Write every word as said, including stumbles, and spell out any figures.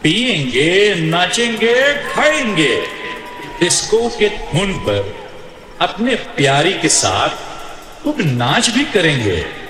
पिएंगे, नाचेंगे, खाएंगे, डिस्को के धुन पर अपने प्यारी के साथ खूब नाच भी करेंगे।